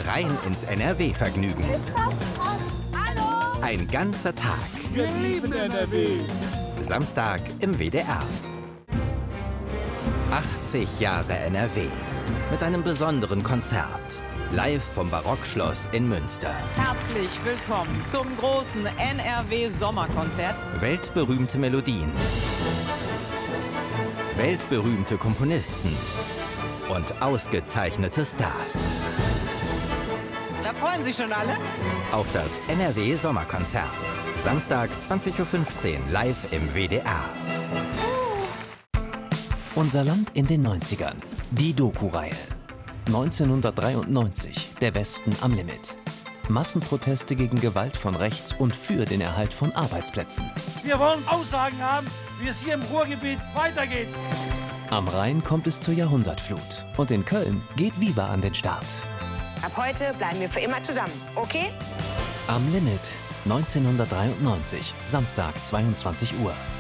Rein ins NRW-Vergnügen. Hallo! Ein ganzer Tag. Wir lieben NRW. Samstag im WDR. 80 Jahre NRW. Mit einem besonderen Konzert. Live vom Barockschloss in Münster. Herzlich willkommen zum großen NRW-Sommerkonzert. Weltberühmte Melodien. Weltberühmte Komponisten. Und ausgezeichnete Stars. Da freuen sich schon alle. Auf das NRW-Sommerkonzert. Samstag 20:15 Uhr live im WDR. Unser Land in den 90ern. Die Doku-Reihe. 1993. Der Westen am Limit. Massenproteste gegen Gewalt von rechts und für den Erhalt von Arbeitsplätzen. Wir wollen Aussagen haben, wie es hier im Ruhrgebiet weitergeht. Am Rhein kommt es zur Jahrhundertflut. Und in Köln geht Viva an den Start. Ab heute bleiben wir für immer zusammen, okay? Am Limit. 1993. Samstag, 22 Uhr.